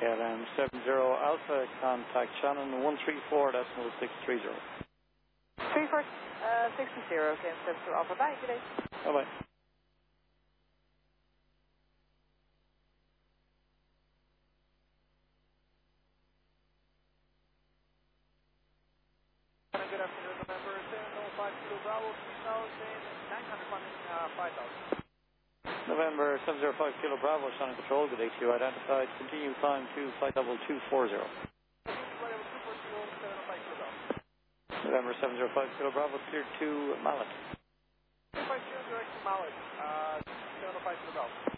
KLM 70 Alpha, contact Shannon 134.630. 3460, KLM 70 Alpha. Bye, good day. Bye-bye. Good afternoon, November 705 Kilo Bravo 3900 funding 5000. November 705 Kilo Bravo, Shannon Control, good day to you. Identified, continue climb to flight level 240. November 705 Kilo Bravo, cleared to Mallet. 250 direct to Mallet, 705 Kilo Bravo.